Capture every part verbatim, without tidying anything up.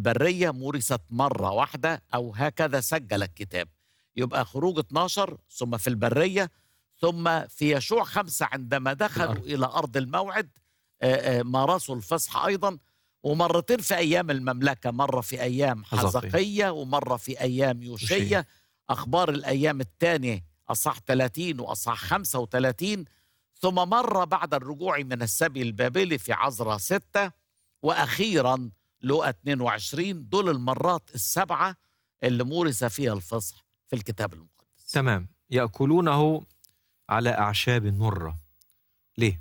البرية مورست مرة واحدة، أو هكذا سجل الكتاب. يبقى خروج اتناشر، ثم في البرية، ثم في يشوع خمسة عندما في دخلوا الأرض. إلى أرض الموعد آه، آه، مارسوا الفصح أيضا. ومرتين في أيام المملكة، مرة في أيام حزقية حزقية ومرة في أيام وشيء. يوشية. أخبار الأيام الثانية أصح ثلاثين وأصح خمسة وثلاثين. ثم مرة بعد الرجوع من السبي البابلي في عزرا ستة. وأخيرا لقى اثنين وعشرين. دول المرات السبعة اللي مورس فيها الفصح في الكتاب المقدس. تمام. يأكلونه على أعشاب مرة، ليه؟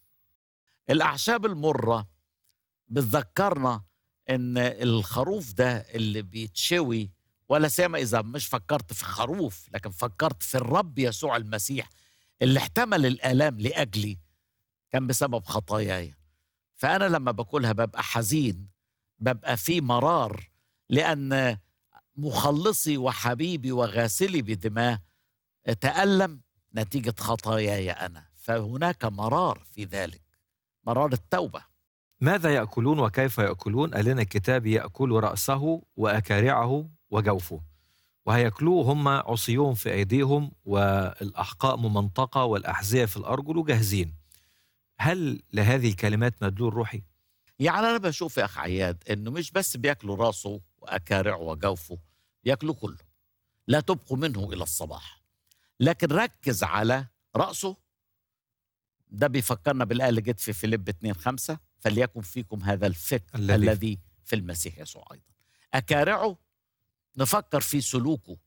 الأعشاب المرة بتذكرنا إن الخروف ده اللي بيتشوي، ولا سيما إذا مش فكرت في خروف لكن فكرت في الرب يسوع المسيح اللي احتمل الآلام لأجلي، كان بسبب خطاياي. فأنا لما باكلها ببقى حزين، ببقى في مرار، لأن مخلصي وحبيبي وغاسلي بدماه تألم نتيجة خطاياي أنا، فهناك مرار في ذلك، مرار التوبة. ماذا يأكلون وكيف يأكلون؟ قال لنا الكتاب: يأكل رأسه وأكارعه وجوفه، وهيأكلوه هم عصيهم في أيديهم والأحقاء ممنطقة والأحذية في الأرجل وجاهزين. هل لهذه الكلمات مدلول روحي؟ يعني أنا بشوف يا أخ عياد إنه مش بس بياكلوا راسه وأكارعه وجوفه، بياكلوا كله، لا تبقوا منه إلى الصباح. لكن ركز على رأسه، ده بيفكرنا بالآية اللي جت في فيليب اتنين خمسة: فليكن فيكم هذا الفكر الذي الذي في المسيح يسوع أيضا. أكارعه نفكر في سلوكه،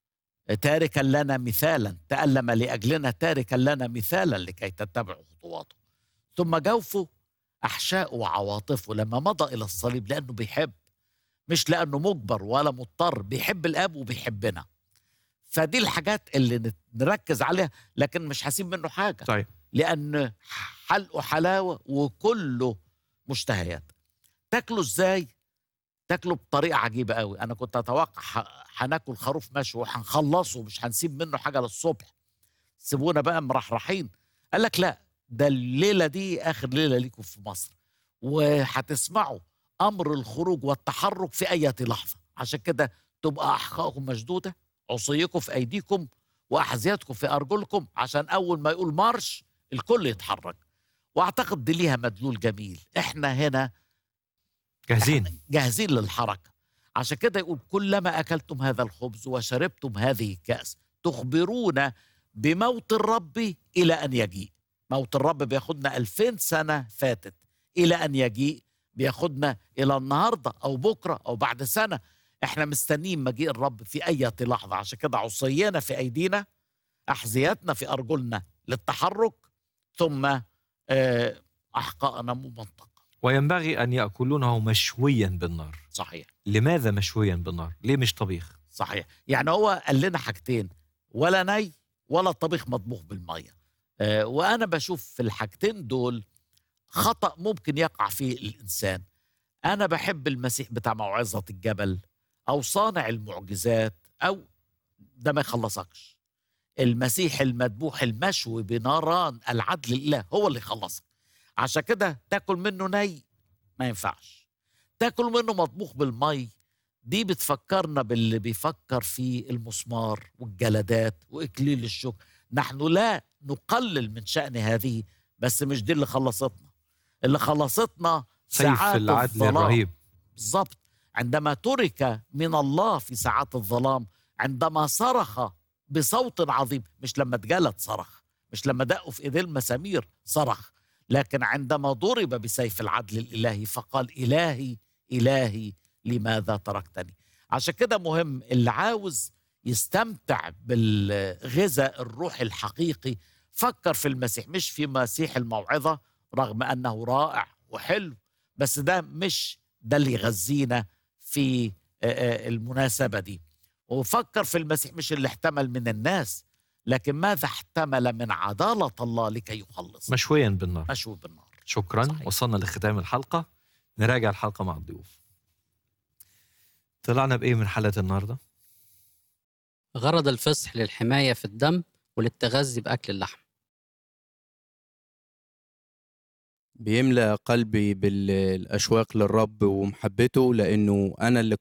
تاركا لنا مثالا، تألم لأجلنا تاركا لنا مثالا لكي تتبعوا خطواته. ثم جوفه أحشاء وعواطفه لما مضى إلى الصليب، لأنه بيحب، مش لأنه مجبر ولا مضطر، بيحب الآب وبيحبنا. فدي الحاجات اللي نركز عليها، لكن مش هسيب منه حاجة، طيب. لأن حلقه حلاوة وكله مشتهيات. تاكله ازاي؟ تاكله بطريقة عجيبة قوي. أنا كنت أتوقع ح- هناكل خروف مشوي وهنخلصه، مش هنسيب منه حاجة للصبح، سيبونا بقى مرحرحين. قال لك لا، ده الليلة دي آخر ليلة ليكم في مصر، وهتسمعوا أمر الخروج والتحرك في أي لحظة. عشان كده تبقى أحقائكم مشدودة، عصيكم في أيديكم وأحذيتكم في أرجلكم، عشان أول ما يقول مارش الكل يتحرك. وأعتقد دي ليها مدلول جميل. إحنا هنا جاهزين. احنا جاهزين للحركة. عشان كده يقول: كلما أكلتم هذا الخبز وشربتم هذه الكأس تخبرون بموت الرب إلى أن يجيء. موت الرب بياخدنا ألفين سنة فاتت، إلى أن يجيء بياخدنا إلى النهاردة أو بكرة أو بعد سنة. احنا مستنيين مجيء الرب في أي لحظة. عشان كده عصينا في أيدينا، أحذيتنا في أرجلنا للتحرك، ثم آه، أحقائنا ممنطقة. وينبغي أن يأكلونه مشويا بالنار. صحيح. لماذا مشويا بالنار؟ ليه مش طبيخ؟ صحيح. يعني هو قال لنا حاجتين: ولا ني ولا الطبيخ مطبوخ بالمية. آه وأنا بشوف في الحاجتين دول خطأ ممكن يقع فيه الإنسان. أنا بحب المسيح بتاع موعظة الجبل أو صانع المعجزات، أو ده ما يخلصكش. المسيح المذبوح المشوي بناران العدل الإله هو اللي يخلصك. عشان كده تاكل منه ني ما ينفعش، تاكل منه مطبوخ بالمي. دي بتفكرنا باللي بيفكر في المسمار والجلدات وإكليل الشوك. نحن لا نقلل من شأن هذه، بس مش دي اللي خلصتنا. اللي خلصتنا سيف ساعات العدل الظلام. الرهيب. بالظبط. عندما ترك من الله في ساعات الظلام، عندما صرخ بصوت عظيم، مش لما اتجلد صرخ، مش لما دقوا في ايديه المسامير صرخ، لكن عندما ضرب بسيف العدل الإلهي فقال: إلهي إلهي لماذا تركتني. عشان كده مهم اللي عاوز يستمتع بالغذاء الروحي الحقيقي، فكر في المسيح، مش في مسيح الموعظة، رغم أنه رائع وحلو، بس ده مش ده اللي يغذينا في آه، آه، المناسبة دي. وفكر في المسيح مش اللي احتمل من الناس، لكن ماذا احتمل من عدالة الله لكي يخلص. مشويا بالنار. مشوي بالنار. شكرا. صحيح. وصلنا لختام الحلقة. نراجع الحلقة مع الضيوف. طلعنا بإيه من حلقة النهاردة؟ غرض الفصح للحماية في الدم وللتغذي بأكل اللحم. بيملأ قلبي بالأشواق للرب ومحبته، لأنه أنا اللي